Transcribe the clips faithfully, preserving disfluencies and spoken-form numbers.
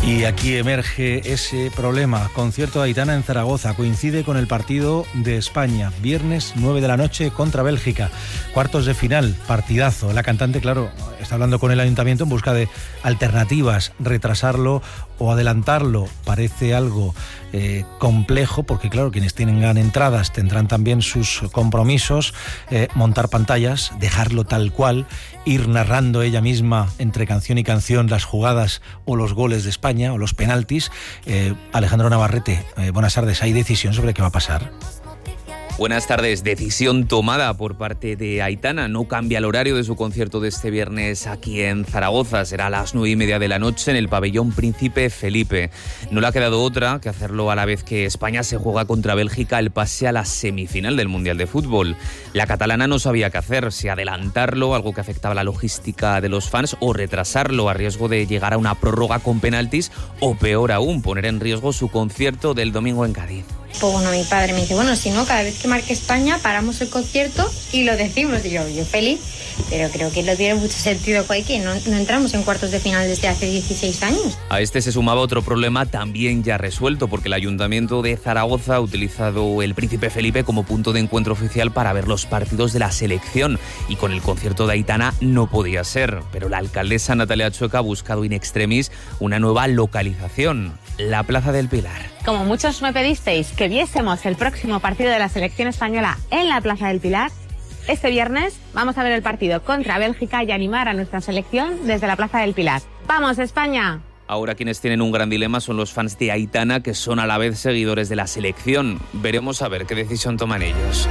Y aquí emerge ese problema. Concierto de Aitana en Zaragoza. Coincide con el partido de España. Viernes nueve de la noche contra Bélgica. Cuartos de final. Partidazo. La cantante, claro, está hablando con el ayuntamiento en busca de alternativas. Retrasarlo o adelantarlo parece algo eh, complejo, porque claro, quienes tengan entradas tendrán también sus compromisos. Eh, montar pantallas, dejarlo tal cual, ir narrando ella misma entre canción y canción las jugadas o los goles de España o los penaltis. Eh, Alejandro Navarrete, eh, buenas tardes. ¿Hay decisión sobre qué va a pasar? Buenas tardes. Decisión tomada por parte de Aitana. No cambia el horario de su concierto de este viernes aquí en Zaragoza. Será a las nueve y media de la noche en el pabellón Príncipe Felipe. No le ha quedado otra que hacerlo a la vez que España se juega contra Bélgica el pase a la semifinal del Mundial de Fútbol. La catalana no sabía qué hacer, si adelantarlo, algo que afectaba la logística de los fans, o retrasarlo a riesgo de llegar a una prórroga con penaltis, o peor aún, poner en riesgo su concierto del domingo en Cádiz. Pues bueno, mi padre me dice, bueno, si no, cada vez que marque España paramos el concierto y lo decimos. Y yo, yo feliz, pero creo que no tiene mucho sentido, que no, no entramos en cuartos de final desde hace dieciséis años. A este se sumaba otro problema también ya resuelto, porque el Ayuntamiento de Zaragoza ha utilizado el Príncipe Felipe como punto de encuentro oficial para ver los partidos de la selección, y con el concierto de Aitana no podía ser, pero la alcaldesa Natalia Chueca ha buscado in extremis una nueva localización, la Plaza del Pilar. Como muchos me pedisteis que viésemos el próximo partido de la selección española en la Plaza del Pilar, este viernes vamos a ver el partido contra Bélgica y animar a nuestra selección desde la Plaza del Pilar. ¡Vamos, España! Ahora quienes tienen un gran dilema son los fans de Aitana, que son a la vez seguidores de la selección. Veremos a ver qué decisión toman ellos.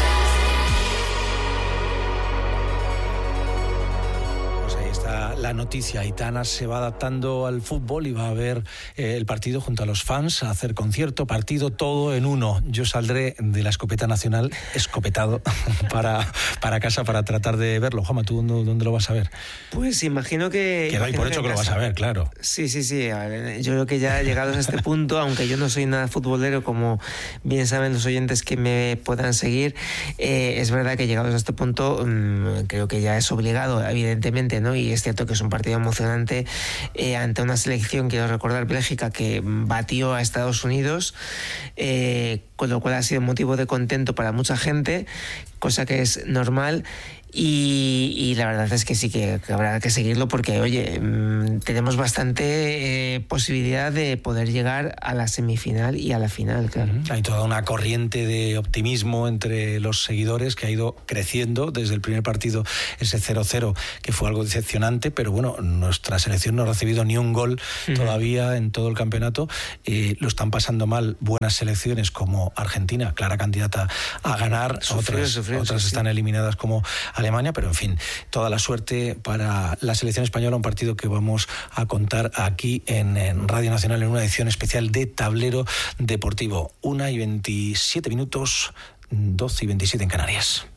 La noticia, Aitana se va adaptando al fútbol y va a ver eh, el partido junto a los fans, a hacer concierto, partido, todo en uno. Yo saldré de la escopeta nacional escopetado para, para casa para tratar de verlo. Juanma, ¿tú dónde, dónde lo vas a ver? Pues imagino que... Que doy por hecho que, que lo vas a ver, claro. Sí, sí, sí. Yo creo que ya llegados a este punto, aunque yo no soy nada futbolero, como bien saben los oyentes que me puedan seguir, eh, es verdad que llegados a este punto mmm, creo que ya es obligado, evidentemente, ¿no? Y es cierto que es un partido emocionante eh, ante una selección, quiero recordar, Bélgica, que batió a Estados Unidos, eh, con lo cual ha sido motivo de contento para mucha gente, cosa que es normal. Y, y la verdad es que sí que, que habrá que seguirlo, porque, oye, mmm, tenemos bastante eh, posibilidad de poder llegar a la semifinal y a la final, claro. Hay toda una corriente de optimismo entre los seguidores que ha ido creciendo desde el primer partido, ese cero cero, que fue algo decepcionante, pero bueno, nuestra selección no ha recibido ni un gol uh-huh. todavía en todo el campeonato. Eh, lo están pasando mal buenas selecciones como Argentina, clara candidata a ganar, sufrió, otras, sufrió, otras sí, están sí. eliminadas como Alemania, pero en fin, toda la suerte para la selección española, un partido que vamos a contar aquí en, en Radio Nacional en una edición especial de Tablero Deportivo. Una y veintisiete minutos, doce y veintisiete en Canarias.